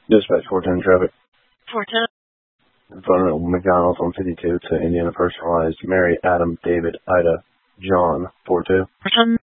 Dispatch 410 traffic. 410. Vulnerable McDonald's on 52 to Indiana Personalized. Mary, Adam, David, Ida, John, 42. 410.